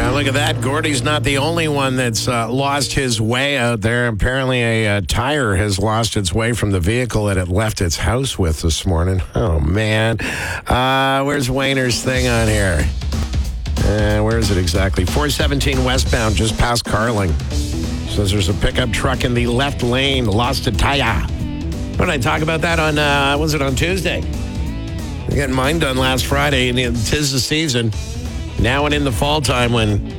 Look at that. Gordy's not the only one that's lost his way out there. Apparently, a tire has lost its way from the vehicle that it left its house with this morning. Oh, man. Where's Wayner's thing on here? Where is it exactly? 417 westbound, just past Carling. Says there's a pickup truck in the left lane, lost a tire. What did I talk about that on, was it on Tuesday? I got mine done last Friday, and tis the season. Now and in the fall time when,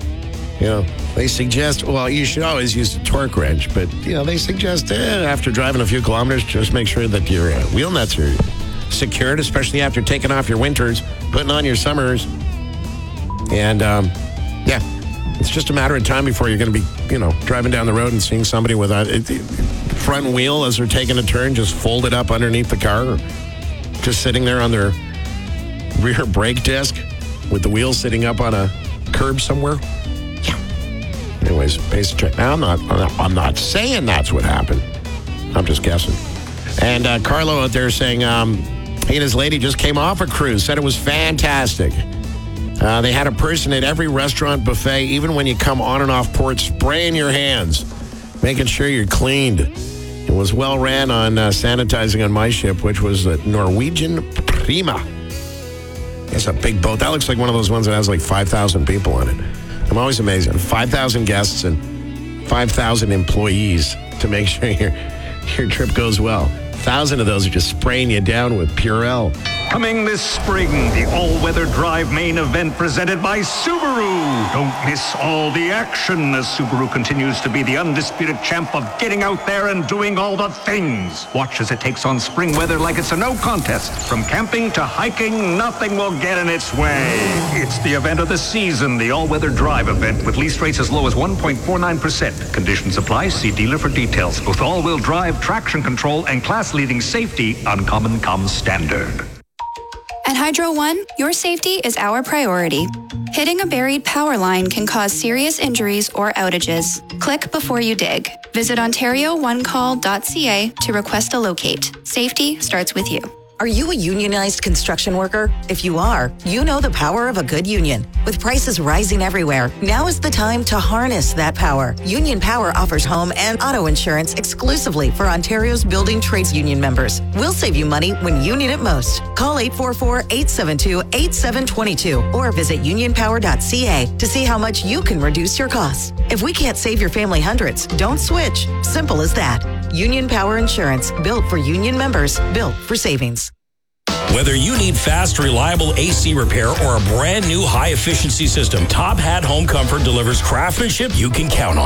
they suggest, well, you should always use a torque wrench, but, they suggest after driving a few kilometers, just make sure that your wheel nuts are secured, especially after taking off your winters, putting on your summers. And, it's just a matter of time before you're going to be, driving down the road and seeing somebody with a front wheel as they're taking a turn just folded up underneath the car, or just sitting there on their rear brake disc with the wheel sitting up on a curb somewhere. Yeah. Anyways, basic check. Now, I'm not saying that's what happened. I'm just guessing. And Carlo out there saying he and his lady just came off a cruise, said it was fantastic. They had a person at every restaurant buffet, even when you come on and off port, spraying your hands, making sure you're cleaned. It was well ran on sanitizing on my ship, which was the Norwegian Prima. It's a big boat. That looks like one of those ones that has like 5,000 people on it. I'm always amazed. 5,000 guests and 5,000 employees to make sure your trip goes well. 1,000 of those are just spraying you down with Purell. Coming this spring, the all-weather drive main event presented by Subaru. Don't miss all the action as Subaru continues to be the undisputed champ of getting out there and doing all the things. Watch as it takes on spring weather like it's a no contest. From camping to hiking, nothing will get in its way. It's the event of the season, the all-weather drive event with lease rates as low as 1.49%. Conditions apply. See dealer for details. Both all-wheel drive, traction control, and class-leading safety, Uncommon comes standard. At Hydro One, your safety is our priority. Hitting a buried power line can cause serious injuries or outages. Click before you dig. Visit OntarioOneCall.ca to request a locate. Safety starts with you. Are you a unionized construction worker? If you are, you know the power of a good union. With prices rising everywhere, now is the time to harness that power. Union Power offers home and auto insurance exclusively for Ontario's building trades union members. We'll save you money when you need it most. Call 844-872-8722 or visit unionpower.ca to see how much you can reduce your costs. If we can't save your family hundreds, don't switch. Simple as that. Union Power Insurance, built for union members, built for savings. Whether you need fast, reliable AC repair or a brand new high-efficiency system, Top Hat Home Comfort delivers craftsmanship you can count on.